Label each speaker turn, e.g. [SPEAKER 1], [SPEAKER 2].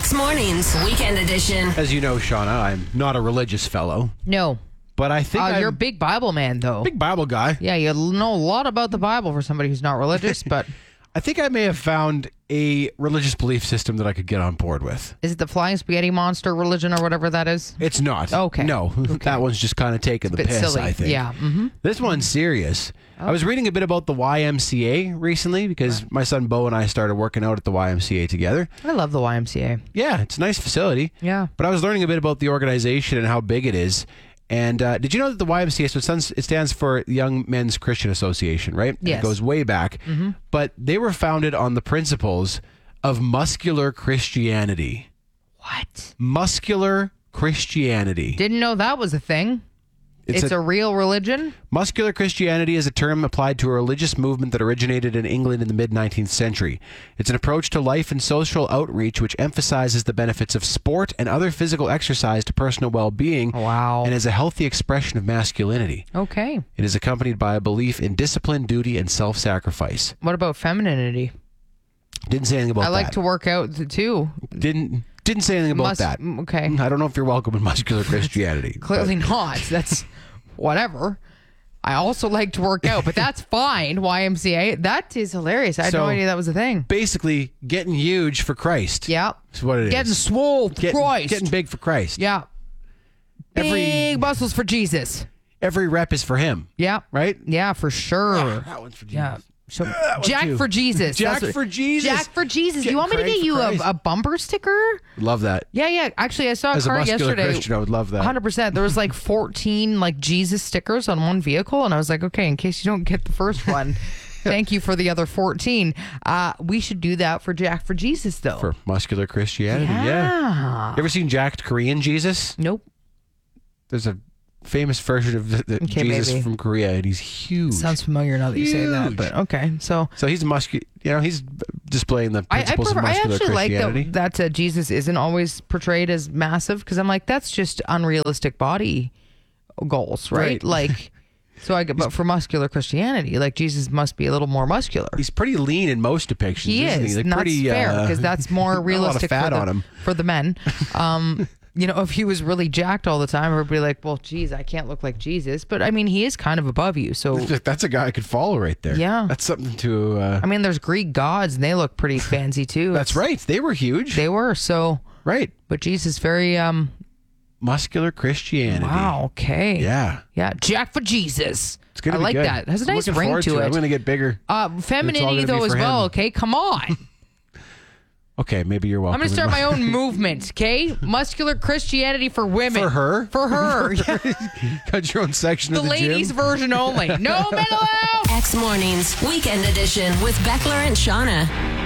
[SPEAKER 1] X Mornings, Weekend Edition.
[SPEAKER 2] As you know, Shauna, I'm not a religious fellow,
[SPEAKER 3] No.
[SPEAKER 2] but I think I'm
[SPEAKER 3] You're a big Bible man, though.
[SPEAKER 2] a big Bible guy.
[SPEAKER 3] Yeah, you know a lot about the Bible for somebody who's not religious, but
[SPEAKER 2] I think I may have found a religious belief system that I could get on board with.
[SPEAKER 3] is it the flying spaghetti monster religion or whatever that is?
[SPEAKER 2] It's not.
[SPEAKER 3] Okay.
[SPEAKER 2] No, that one's just kind of taking the
[SPEAKER 3] Bit
[SPEAKER 2] piss,
[SPEAKER 3] silly.
[SPEAKER 2] I think.
[SPEAKER 3] Yeah. Mm-hmm.
[SPEAKER 2] This one's serious. I was reading a bit about the YMCA recently because my son Bo and I started working out at the YMCA together.
[SPEAKER 3] I love the YMCA.
[SPEAKER 2] Yeah, it's a nice facility.
[SPEAKER 3] Yeah.
[SPEAKER 2] But I was learning a bit about the organization and how big it is. And did you know that the YMCA, so it stands for Young Men's Christian Association, right? And
[SPEAKER 3] Yes.
[SPEAKER 2] it goes way back. Mm-hmm. But they were founded on the principles of muscular Christianity.
[SPEAKER 3] What?
[SPEAKER 2] Muscular Christianity.
[SPEAKER 3] Didn't know that was a thing. It's a real religion?
[SPEAKER 2] Muscular Christianity is a term applied to a religious movement that originated in England in the mid-19th century. It's an approach to life and social outreach which emphasizes the benefits of sport and other physical exercise to personal well-being.
[SPEAKER 3] Wow.
[SPEAKER 2] And is a healthy expression of masculinity.
[SPEAKER 3] Okay.
[SPEAKER 2] It is accompanied by a belief in discipline, duty, and self-sacrifice.
[SPEAKER 3] What about femininity?
[SPEAKER 2] Didn't say anything about
[SPEAKER 3] I like
[SPEAKER 2] that.
[SPEAKER 3] to work out too.
[SPEAKER 2] Didn't say anything about that.
[SPEAKER 3] Okay.
[SPEAKER 2] I don't know if you're welcome in muscular Christianity.
[SPEAKER 3] Clearly not. That's whatever. I also like to work out, but that's fine. YMCA. That is hilarious. I had no
[SPEAKER 2] So-
[SPEAKER 3] idea that was a thing.
[SPEAKER 2] Basically, getting huge for Christ.
[SPEAKER 3] Yeah.
[SPEAKER 2] That's what it is.
[SPEAKER 3] Getting swole for Christ.
[SPEAKER 2] Getting big for Christ.
[SPEAKER 3] Yeah. Big muscles for Jesus.
[SPEAKER 2] Every rep is for him.
[SPEAKER 3] Yeah.
[SPEAKER 2] Right?
[SPEAKER 3] Yeah, for sure.
[SPEAKER 2] That one's for Jesus.
[SPEAKER 3] Yeah. So
[SPEAKER 2] one
[SPEAKER 3] Jack
[SPEAKER 2] too.
[SPEAKER 3] for Jesus.
[SPEAKER 2] Jack
[SPEAKER 3] That's what-
[SPEAKER 2] for Jesus.
[SPEAKER 3] Jack for Jesus.
[SPEAKER 2] Get
[SPEAKER 3] You want me to
[SPEAKER 2] crank
[SPEAKER 3] get
[SPEAKER 2] for
[SPEAKER 3] you
[SPEAKER 2] Christ.
[SPEAKER 3] a bumper sticker?
[SPEAKER 2] Love that.
[SPEAKER 3] Yeah. Actually, I saw a
[SPEAKER 2] As a
[SPEAKER 3] car
[SPEAKER 2] muscular
[SPEAKER 3] yesterday.
[SPEAKER 2] Christian, I would love that.
[SPEAKER 3] 100%. There was like 14 like Jesus stickers on one vehicle, and I was like, okay, in case you don't get the first one, thank you for the other 14. We should do that for Jack for Jesus, though.
[SPEAKER 2] For muscular Christianity, yeah.
[SPEAKER 3] Yeah.
[SPEAKER 2] You ever seen jacked Korean Jesus?
[SPEAKER 3] Nope.
[SPEAKER 2] There's a famous version of the
[SPEAKER 3] Okay,
[SPEAKER 2] Jesus
[SPEAKER 3] maybe.
[SPEAKER 2] from Korea, and he's huge.
[SPEAKER 3] Sounds familiar now that you say that,
[SPEAKER 2] Huge.
[SPEAKER 3] but okay. So
[SPEAKER 2] So he's he's displaying the
[SPEAKER 3] I
[SPEAKER 2] principles of muscular
[SPEAKER 3] actually like
[SPEAKER 2] Christianity.
[SPEAKER 3] that Jesus isn't always portrayed as massive, because I'm like, that's just unrealistic body goals, right?
[SPEAKER 2] Right.
[SPEAKER 3] Like, but for muscular Christianity, like Jesus must be a little more muscular.
[SPEAKER 2] He's pretty lean in most depictions.
[SPEAKER 3] He
[SPEAKER 2] isn't
[SPEAKER 3] is.
[SPEAKER 2] He? Like
[SPEAKER 3] And that's
[SPEAKER 2] pretty,
[SPEAKER 3] fair, because that's more
[SPEAKER 2] not a lot of
[SPEAKER 3] realistic
[SPEAKER 2] fat
[SPEAKER 3] for,
[SPEAKER 2] on him.
[SPEAKER 3] for the men. If he was really jacked all the time, everybody like, well, geez, I can't look like Jesus. But I mean, he is kind of above you. So,
[SPEAKER 2] That's a guy I could follow right there.
[SPEAKER 3] Yeah.
[SPEAKER 2] That's something to...
[SPEAKER 3] I mean, there's Greek gods, and they look pretty fancy too.
[SPEAKER 2] that's right. They were huge.
[SPEAKER 3] They were. So,
[SPEAKER 2] right.
[SPEAKER 3] but Jesus, very,
[SPEAKER 2] Muscular Christianity.
[SPEAKER 3] wow, okay.
[SPEAKER 2] Yeah.
[SPEAKER 3] Yeah. Jack for Jesus.
[SPEAKER 2] It's gonna
[SPEAKER 3] I
[SPEAKER 2] be
[SPEAKER 3] like
[SPEAKER 2] good.
[SPEAKER 3] that. It has a
[SPEAKER 2] I'm
[SPEAKER 3] nice
[SPEAKER 2] looking
[SPEAKER 3] ring
[SPEAKER 2] forward
[SPEAKER 3] to it.
[SPEAKER 2] I'm going to get bigger.
[SPEAKER 3] Femininity,
[SPEAKER 2] gonna be
[SPEAKER 3] though, as
[SPEAKER 2] for
[SPEAKER 3] well.
[SPEAKER 2] him.
[SPEAKER 3] Okay. Come on.
[SPEAKER 2] Okay, maybe you're welcome.
[SPEAKER 3] I'm going to start my own movement, okay? Muscular Christianity for women.
[SPEAKER 2] For her?
[SPEAKER 3] For her. Yeah.
[SPEAKER 2] Got your own section
[SPEAKER 3] The
[SPEAKER 2] of the
[SPEAKER 3] ladies'
[SPEAKER 2] gym.
[SPEAKER 3] version only. No mental health.
[SPEAKER 1] X Mornings, Weekend Edition with Beckler and Shauna.